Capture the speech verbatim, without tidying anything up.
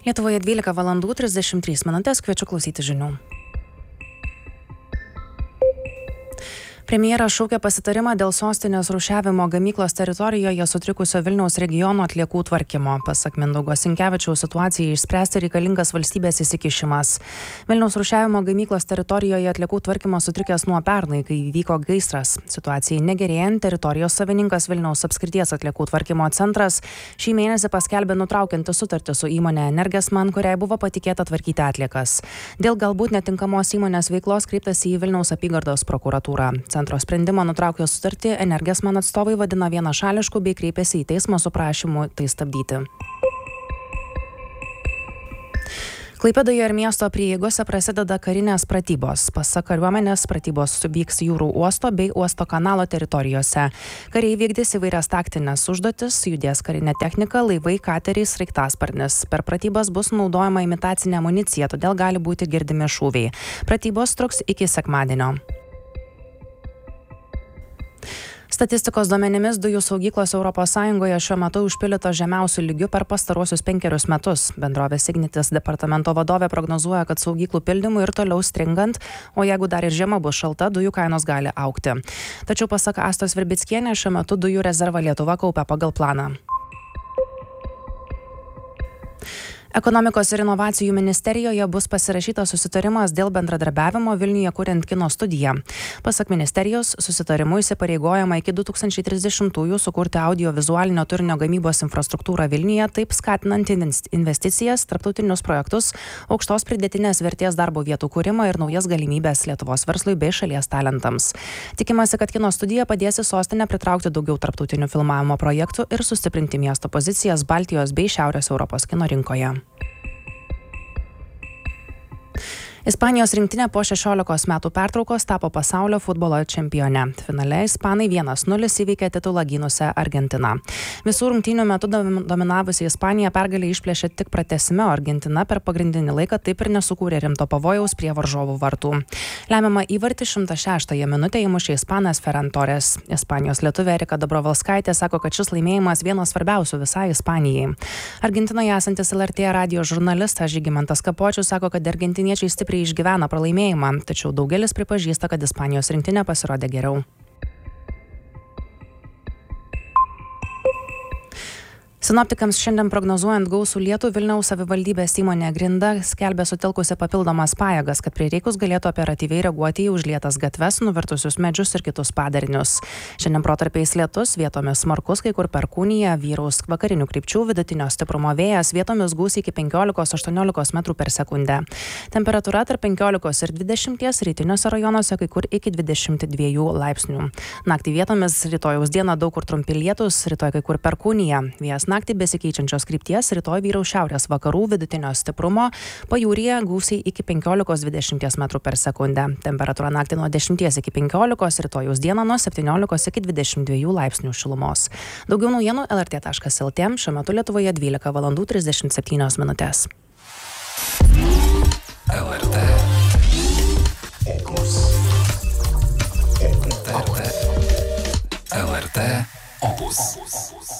Lietuvoje dvylika valandų trisdešimt trys minutės, kviečiu klausyti žinių. Premjeras šaukia pasitarimą dėl sostinės rūšiavimo gamyklos teritorijoje sutrikusio Vilniaus regiono atliekų tvarkymo. Pasak Mindaugo Sinkevičiaus, situacijai išspręsti reikalingas valstybės įsikišimas. Vilniaus rūšiavimo gamyklos teritorijoje atliekų tvarkymas sutrikęs nuo pernai, kai įvyko gaisras. Situacijai negerėjant, teritorijos savininkas Vilniaus apskrities atliekų tvarkymo centras šį mėnesį paskelbė nutraukianti sutartį su įmonė Energesman, kuriai buvo patikėta tvarkyti atliekas. Dėl galbūt netinkamos įmonės veiklos kreiptasi į Vilniaus apygardos prokuratūrą. Centro sprendimą nutraukė sutartį Energesman atstovai vadina vienašališku bei kreipėsi į teismą su prašymu tai stabdyti. Klaipėdoje ir miesto prieigose prasideda karinės pratybos. Pasak kariuomenės, pratybos vyks jūrų uosto bei uosto kanalo teritorijose. Kariai vykdys įvairias taktinės užduotis, judės karinė technika, laivai, kateriai, sraigtasparnis. Per pratybas bus naudojama imitacinė amunicija, todėl gali būti girdimi šūviai. Pratybos truks iki sekmadienio. Statistikos duomenimis dujų saugyklos Europos Sąjungoje šiuo metu užpildytos žemiausių lygių per pastaruosius penkerius metus. Bendrovės Ignitis departamento vadovė prognozuoja, kad saugyklų pildymui ir toliau stringant, o jeigu dar ir žiema bus šalta, dujų kainos gali augti. Tačiau pasak Astos Virbickienės, šiuo metu dujų rezervą Lietuva kaupia pagal planą. Ekonomikos ir inovacijų ministerijoje bus pasirašytas susitarimas dėl bendradarbiavimo Vilniuje kuriant kino studiją. Pasak ministerijos, susitarimu įsipareigojama iki du tūkstančiai trisdešimtųjų sukurti audiovizualinio turinio gamybos infrastruktūrą Vilniuje, taip skatinant investicijas, tarptautinius projektus, aukštos pridėtinės vertės darbo vietų kūrimą ir naujas galimybės Lietuvos verslui bei šalies talentams. Tikimasi, kad kino studija padės į sostinę pritraukti daugiau tarptautinių filmavimo projektų ir sustiprinti miesto pozicijas Baltijos bei Šiaurės Europos kino rinkoje. Ispanijos rinktinė po šešiolikos metų pertraukos tapo pasaulio futbolo čempione. Finale ispanai vienas nulis įveikė titulą gynusią Argentiną. Visų rungtynių metu dominavusi Ispanija pergalę išplėšė tik pratęsime, o Argentina per pagrindinį laiką taip ir nesukūrė rimto pavojaus prie varžovų vartų. Lemiamą įvartį šimtą šeštąją minutę įmušė ispanas Ferran Torres. Ispanijos lietuvė Erika Dobrovolskaitė sako, kad šis laimėjimas vienas svarbiausių visai Ispanijai. Argentinoje esantis L R T radijo žurnalistas Žygimantas Kapočius sako, kad argentiniečiai stipriai išgyvena pralaimėjimą, tačiau daugelis pripažįsta, kad Ispanijos rinktinė pasirodė geriau. Sinoptikams šiandien prognozuojant gausų lietų, Vilniaus savivaldybės įmonė Grinda skelbia sutelkusi papildomas pajėgas, kad prireikus galėtų operatyviai reaguoti į užlietas gatves, nuvirtusius medžius ir kitus padarinius. Šiandien protarpiais lietus, vietomis smarkus, kai kur perkūnija, vyraus vakarinių krypčių, vidutinio stiprumo vėjas, vietomis gūsiai iki penkiolikos aštuoniolikos metrų per sekundę. Temperatūra tarp penkiolikos ir dvidešimties, rytiniuose rajonuose kai kur iki dvidešimt dviejų laipsnių. Naktį vietomis rytojaus dieną daug kur trumpi lietus, rytoj kai kur perkūnija. Vėjas naktį besikeičiančios krypties, rytoj vyraus šiaurės vakarų vidutinio stiprumo, pajūryje gūsiai iki penkiolikos dvidešimties metrų per sekundę. Temperatūra naktį nuo dešimties iki penkiolikos, rytojaus dieną nuo septyniolikos iki dvidešimt dviejų laipsnių šilumos. Daugiau naujienų L R T taškas L T, šiuo metu Lietuvoje dvylika valandų trisdešimt septynios minutės. L R T Opus. L R T Opus.